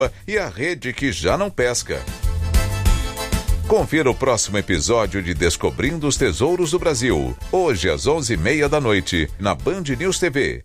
e a rede que já não pesca. Confira o próximo episódio de Descobrindo os Tesouros do Brasil, hoje às 11h30 na Band News TV.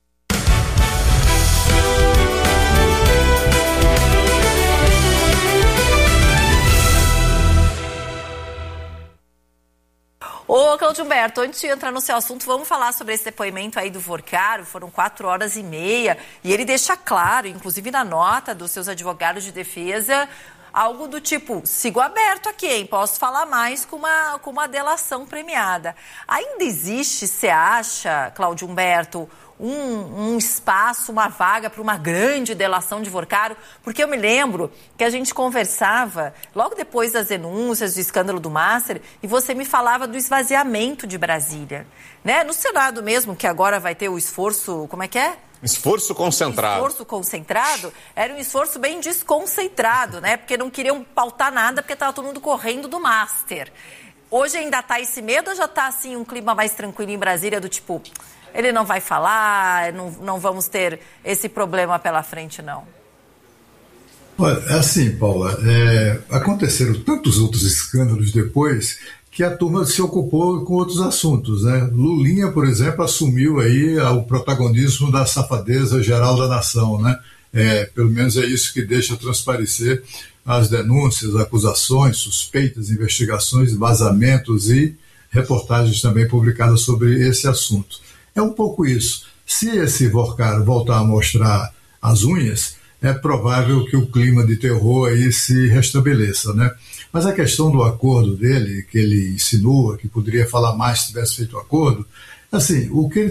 Ô, Cláudio Humberto, antes de entrar no seu assunto, vamos falar sobre esse depoimento aí do Vorcaro. Foram 4h30 e ele deixa claro, inclusive na nota dos seus advogados de defesa, algo do tipo, sigo aberto aqui, hein? Posso falar mais com uma delação premiada. Ainda existe, você acha, Cláudio Humberto, um espaço, uma vaga para uma grande delação de Vorcaro? Porque eu me lembro que a gente conversava logo depois das denúncias do escândalo do Master e você me falava do esvaziamento de Brasília, né? No Senado mesmo, que agora vai ter o esforço, como é que é? Esforço concentrado. Esforço concentrado era um esforço bem desconcentrado, né? Porque não queriam pautar nada, porque estava todo mundo correndo do Master. Hoje ainda está esse medo ou já está assim um clima mais tranquilo em Brasília, do tipo, ele não vai falar, não vamos ter esse problema pela frente, não? Olha, é assim, Paula, aconteceram tantos outros escândalos depois que a turma se ocupou com outros assuntos, né? Lulinha, por exemplo, assumiu aí o protagonismo da safadeza geral da nação, né? Pelo menos é isso que deixa transparecer as denúncias, acusações, suspeitas, investigações, vazamentos e reportagens também publicadas sobre esse assunto. É um pouco isso. Se esse Vorcaro voltar a mostrar as unhas, é provável que o clima de terror aí se restabeleça, né? Mas a questão do acordo dele, que ele insinua que poderia falar mais se tivesse feito o acordo, assim, o que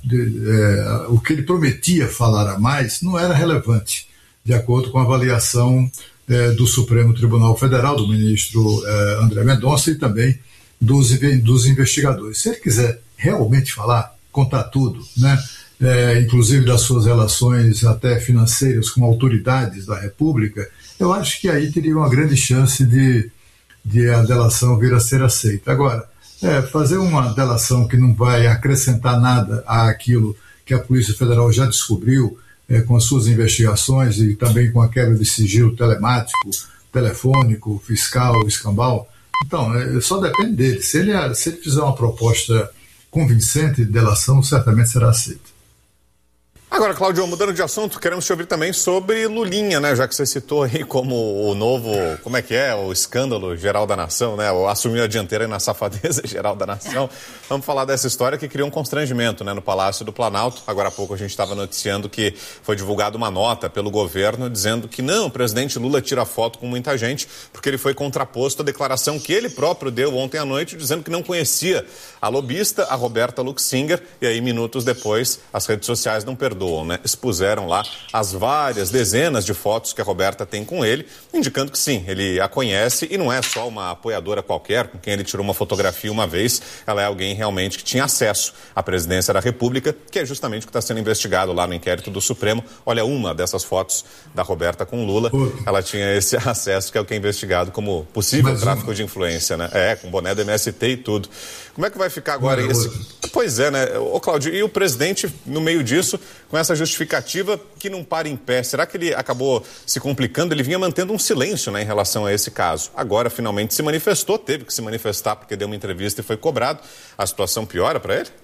ele prometia falar a mais não era relevante, de acordo com a avaliação do Supremo Tribunal Federal, do ministro André Mendonça e também dos investigadores. Se ele quiser realmente falar, contar tudo, né? Inclusive das suas relações até financeiras com autoridades da República, eu acho que aí teria uma grande chance de a delação vir a ser aceita. Agora, fazer uma delação que não vai acrescentar nada àquilo que a Polícia Federal já descobriu com as suas investigações e também com a quebra de sigilo telemático, telefônico, fiscal, escambau, então, só depende dele. Se ele fizer uma proposta convincente de delação, certamente será aceita. Agora, Cláudio, mudando de assunto, queremos te ouvir também sobre Lulinha, né? Já que você citou aí como o novo, como é que é? O escândalo geral da nação, né? Assumiu a dianteira na safadeza geral da nação. Vamos falar dessa história que criou um constrangimento, né, no Palácio do Planalto. Agora há pouco a gente estava noticiando que foi divulgada uma nota pelo governo dizendo que não, o presidente Lula tira foto com muita gente porque ele foi contraposto à declaração que ele próprio deu ontem à noite, dizendo que não conhecia a lobista, a Roberta Luxinger, e aí minutos depois as redes sociais não perdoam, né? Expuseram lá as várias dezenas de fotos que a Roberta tem com ele, indicando que sim, ele a conhece e não é só uma apoiadora qualquer com quem ele tirou uma fotografia uma vez, ela é alguém realmente que tinha acesso à presidência da República, que é justamente o que está sendo investigado lá no inquérito do Supremo. Olha, uma dessas fotos da Roberta com Lula, ela tinha esse acesso, que é o que é investigado como possível tráfico de influência, né? Com boné do MST e tudo. Como é que vai ficar agora esse... Pois é, né? Ô, Cláudio, e o presidente, no meio disso, com essa justificativa que não para em pé, será que ele acabou se complicando? Ele vinha mantendo um silêncio, né, em relação a esse caso. Agora, finalmente, se manifestou, teve que se manifestar porque deu uma entrevista e foi cobrado. A situação piora para ele?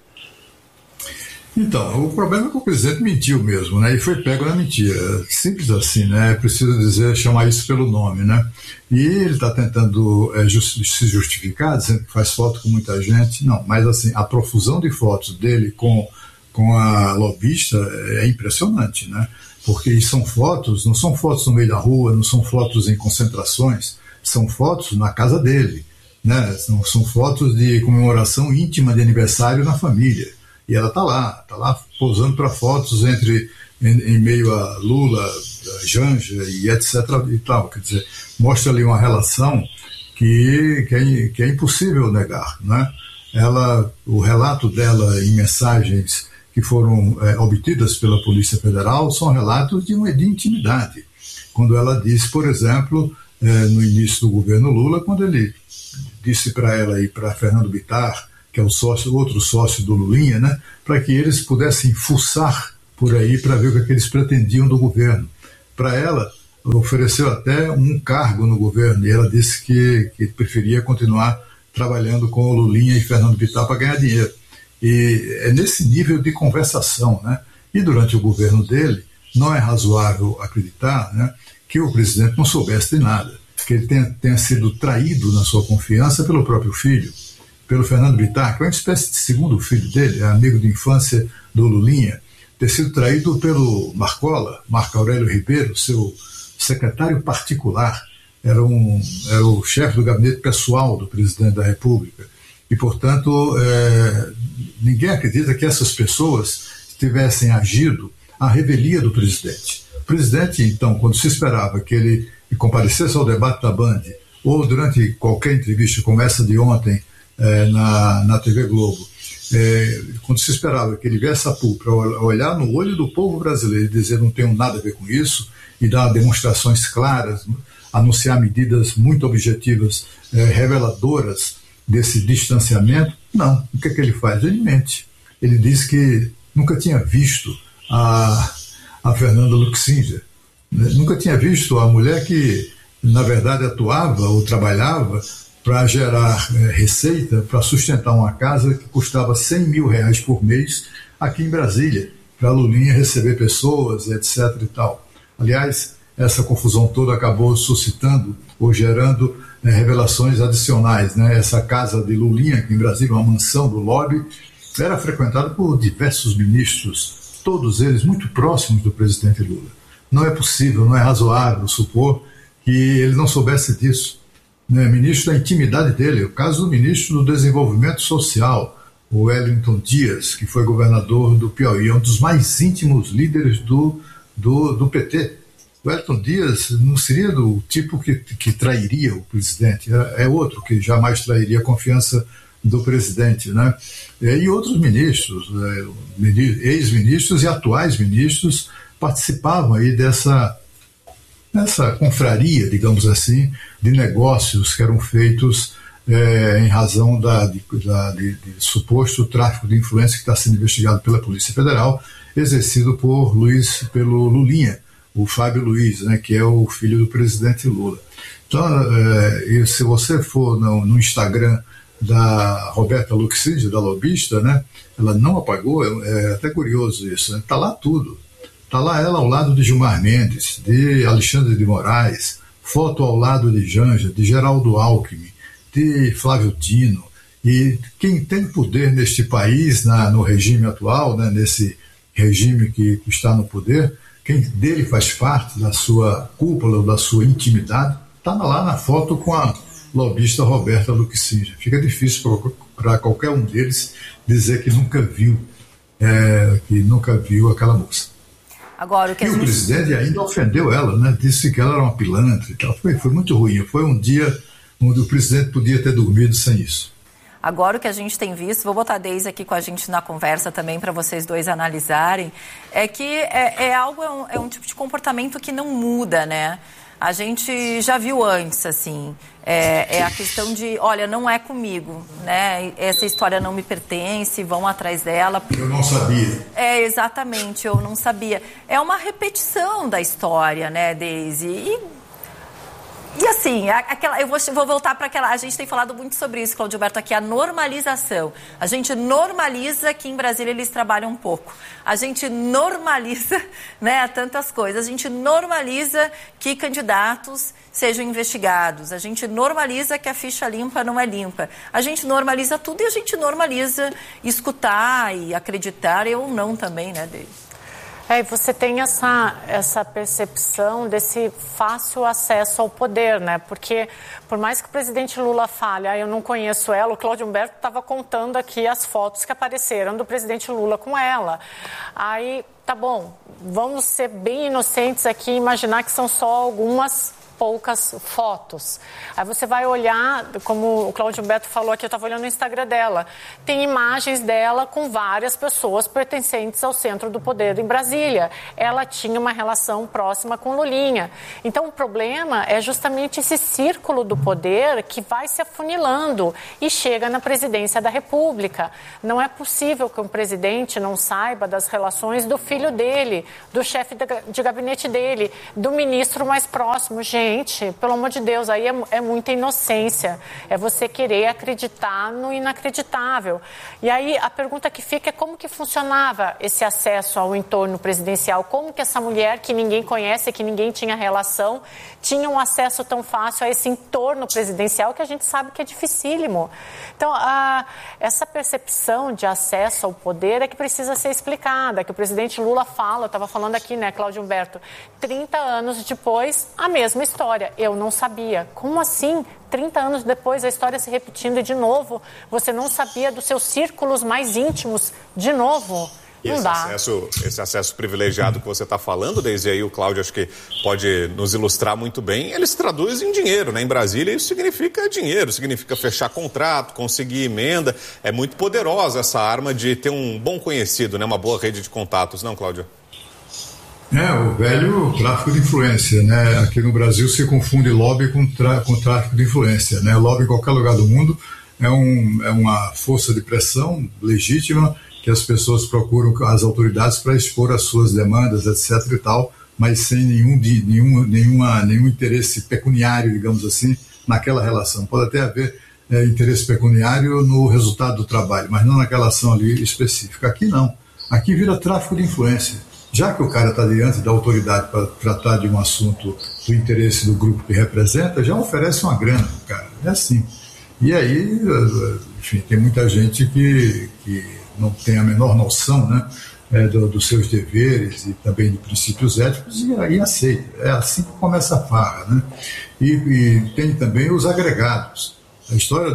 Então, o problema é que o presidente mentiu mesmo, né? E foi pego na mentira. Simples assim, né? É preciso chamar isso pelo nome, né? E ele está tentando se justificar, dizendo que faz foto com muita gente. Não, mas assim, a profusão de fotos dele com a lobista é impressionante, né? Porque são fotos, não são fotos no meio da rua, não são fotos em concentrações, são fotos na casa dele, né? São fotos de comemoração íntima de aniversário na família. E ela está lá posando para fotos em meio a Lula, a Janja e etc. e tal. Quer dizer, mostra ali uma relação que é impossível negar, né? O relato dela em mensagens que foram obtidas pela Polícia Federal são relatos de intimidade. Quando ela disse, por exemplo, no início do governo Lula, quando ele disse para ela e para Fernando Bittar, que é outro sócio do Lulinha, né, para que eles pudessem fuçar por aí para ver o que eles pretendiam do governo. Para ela, ofereceu até um cargo no governo, e ela disse que preferia continuar trabalhando com o Lulinha e Fernando Bittar para ganhar dinheiro. E é nesse nível de conversação, né? E durante o governo dele, não é razoável acreditar, né, que o presidente não soubesse de nada, que ele tenha sido traído na sua confiança pelo próprio filho, pelo Fernando Bittar, que é uma espécie de segundo filho dele, é amigo de infância do Lulinha, ter sido traído pelo Marco Aurélio Ribeiro, seu secretário particular, era o chefe do gabinete pessoal do presidente da República. E, portanto, ninguém acredita que essas pessoas tivessem agido à revelia do presidente. O presidente, então, quando se esperava que ele comparecesse ao debate da Band, ou durante qualquer entrevista como essa de ontem na TV Globo, quando se esperava que ele viesse a público para olhar no olho do povo brasileiro e dizer não tenho nada a ver com isso, e dar demonstrações claras, anunciar medidas muito objetivas, reveladoras desse distanciamento, não. O que ele faz? Ele mente. Ele diz que nunca tinha visto a Fernanda Luxinger, nunca tinha visto a mulher que, na verdade, atuava ou trabalhava para gerar receita, para sustentar uma casa que custava R$100 mil por mês aqui em Brasília, para a Lulinha receber pessoas, etc. e tal. Aliás, essa confusão toda acabou suscitando ou gerando revelações adicionais, né? Essa casa de Lulinha, aqui em Brasília, uma mansão do lobby, era frequentada por diversos ministros, todos eles muito próximos do presidente Lula. Não é possível, não é razoável supor que ele não soubesse disso. Ministro da intimidade dele, o caso do ministro do Desenvolvimento Social, o Wellington Dias, que foi governador do Piauí, é um dos mais íntimos líderes do PT. O Wellington Dias não seria do tipo que trairia o presidente, é outro que jamais trairia a confiança do presidente, né? E outros ministros, ex-ministros e atuais ministros participavam aí dessa confraria, digamos assim, de negócios que eram feitos em razão de suposto tráfico de influência que está sendo investigado pela Polícia Federal, exercido pelo Lulinha, o Fábio Luiz, né, que é o filho do presidente Lula. Então, se você for no Instagram da Roberta Luxinger, da lobista, né, ela não apagou, é até curioso isso, está lá tudo. Está lá ela ao lado de Gilmar Mendes, de Alexandre de Moraes, foto ao lado de Janja, de Geraldo Alckmin, de Flávio Dino. E quem tem poder neste país, no regime atual, né, nesse regime que está no poder, quem dele faz parte da sua cúpula, da sua intimidade, está lá na foto com a lobista Roberta Luxinger. Fica difícil para qualquer um deles dizer que nunca viu aquela moça. Agora, o presidente ainda ofendeu ela, né? Disse que ela era uma pilantra e tal. Foi muito ruim. Foi um dia onde o presidente podia ter dormido sem isso. Agora o que a gente tem visto, vou botar a Deise aqui com a gente na conversa também para vocês dois analisarem, é que é um tipo de comportamento que não muda, né? A gente já viu antes, assim, a questão de, olha, não é comigo, né? Essa história não me pertence, vão atrás dela. Eu não sabia. Exatamente, eu não sabia. É uma repetição da história, né, Deise? E assim, eu vou voltar para aquela... A gente tem falado muito sobre isso, Cláudio Alberto, aqui, a normalização. A gente normaliza que em Brasília eles trabalham um pouco. A gente normaliza, né, tantas coisas. A gente normaliza que candidatos sejam investigados. A gente normaliza que a ficha limpa não é limpa. A gente normaliza tudo e a gente normaliza escutar e acreditar, eu não também, né, Deise? E você tem essa percepção desse fácil acesso ao poder, né? Porque, por mais que o presidente Lula fale, eu não conheço ela, o Cláudio Humberto estava contando aqui as fotos que apareceram do presidente Lula com ela. Aí, tá bom, vamos ser bem inocentes aqui e imaginar que são só algumas poucas fotos. Aí você vai olhar, como o Cláudio Humberto falou aqui, eu estava olhando no Instagram dela, tem imagens dela com várias pessoas pertencentes ao centro do poder em Brasília. Ela tinha uma relação próxima com Lulinha. Então o problema é justamente esse círculo do poder que vai se afunilando e chega na presidência da República. Não é possível que um presidente não saiba das relações do filho dele, do chefe de gabinete dele, do ministro mais próximo. Gente, pelo amor de Deus, aí é muita inocência. É você querer acreditar no inacreditável. E aí a pergunta que fica é como que funcionava esse acesso ao entorno presidencial? Como que essa mulher que ninguém conhece, que ninguém tinha relação, tinha um acesso tão fácil a esse entorno presidencial que a gente sabe que é dificílimo. Então, essa percepção de acesso ao poder é que precisa ser explicada, que o presidente Lula fala, eu estava falando aqui, né, Cláudio Humberto, 30 anos depois, a mesma história. Eu não sabia. Como assim? 30 anos depois, a história se repetindo de novo, você não sabia dos seus círculos mais íntimos de novo? E esse acesso privilegiado que você está falando, Deise, aí o Cláudio acho que pode nos ilustrar muito bem, ele se traduz em dinheiro, né? Em Brasília isso significa dinheiro, significa fechar contrato, conseguir emenda. É muito poderosa essa arma de ter um bom conhecido, né? Uma boa rede de contatos, não, Cláudio? O velho tráfico de influência, né? Aqui no Brasil se confunde lobby com tráfico de influência, né? Lobby em qualquer lugar do mundo é uma força de pressão legítima que as pessoas procuram as autoridades para expor as suas demandas, etc. e tal, mas sem nenhum interesse pecuniário, digamos assim, naquela relação. Pode até haver interesse pecuniário no resultado do trabalho, mas não naquela ação ali específica. Aqui não. Aqui vira tráfico de influência. Já que o cara está diante da autoridade para tratar de um assunto do interesse do grupo que representa, já oferece uma grana, cara. É assim. E aí, enfim, tem muita gente que não tem a menor noção, né, dos seus deveres e também de princípios éticos e aí aceita. É assim que começa a farra, né? E tem também os agregados. A história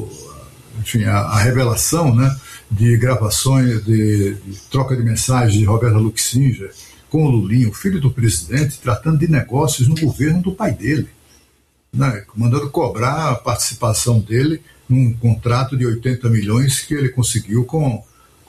a revelação, né, de gravações, de troca de mensagens de Roberta Luxinger com o Lulinha, o filho do presidente, tratando de negócios no governo do pai dele, né, mandando cobrar a participação dele num contrato de 80 milhões que ele conseguiu com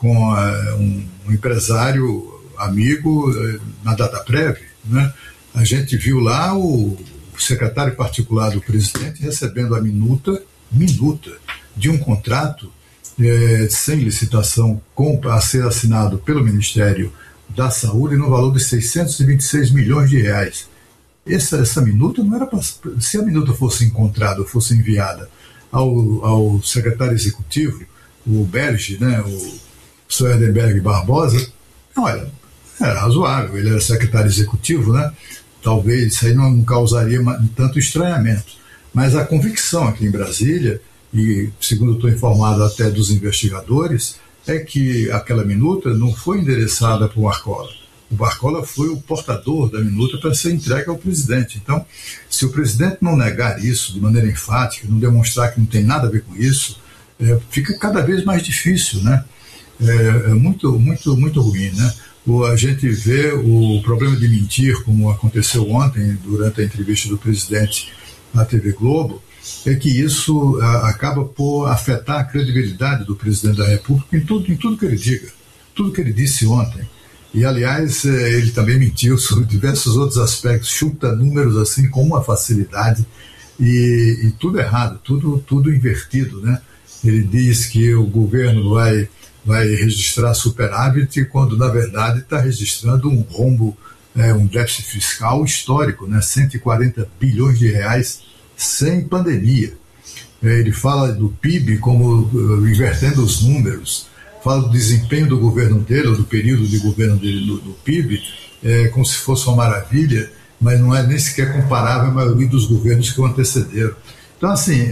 um empresário amigo na Dataprev, né? A gente viu lá o secretário particular do presidente recebendo a minuta de um contrato sem licitação a ser assinado pelo Ministério da Saúde no valor de 626 milhões de reais. Essa minuta não era para... Se a minuta fosse encontrada ou fosse enviada ao secretário executivo, o Berge, né, o Soedenberg Barbosa, olha, era razoável, ele era secretário executivo, né? Talvez isso aí não causaria tanto estranhamento. Mas a convicção aqui em Brasília, e segundo estou informado até dos investigadores, é que aquela minuta não foi endereçada para o Marcola. O Marcola foi o portador da minuta para ser entregue ao presidente. Então, se o presidente não negar isso de maneira enfática, não demonstrar que não tem nada a ver com isso, fica cada vez mais difícil, né? É muito, muito, muito ruim, né? A gente vê o problema de mentir, como aconteceu ontem durante a entrevista do presidente na TV Globo, é que isso acaba por afetar a credibilidade do presidente da República em tudo que ele diga, tudo que ele disse ontem. E, aliás, ele também mentiu sobre diversos outros aspectos, chuta números assim com uma facilidade e tudo errado, tudo invertido, né? Ele diz que o governo vai registrar superávit quando, na verdade, está registrando um rombo, um déficit fiscal histórico, né? 140 bilhões de reais sem pandemia. Ele fala do PIB como invertendo os números, fala do desempenho do governo dele, ou do período de governo dele do PIB, como se fosse uma maravilha, mas não é nem sequer comparável à maioria dos governos que o antecederam. Então, assim,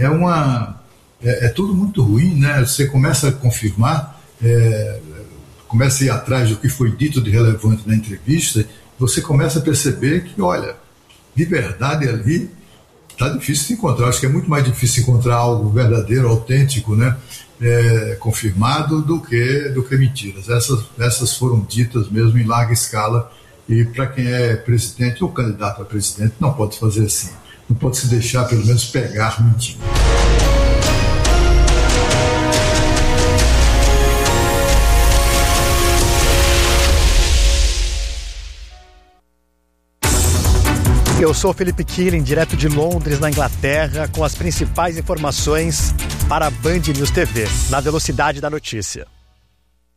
é tudo muito ruim, né? Você começa a confirmar, começa a ir atrás do que foi dito de relevante na entrevista, você começa a perceber que, olha, de verdade ali está difícil de encontrar. Acho que é muito mais difícil encontrar algo verdadeiro, autêntico, né? Confirmado do que mentiras. Essas foram ditas mesmo em larga escala, e para quem é presidente ou candidato a presidente não pode fazer assim. não pode se deixar, pelo menos, pegar mentindo. Eu sou Felipe Killing, direto de Londres, na Inglaterra, com as principais informações para a Band News TV, na velocidade da notícia.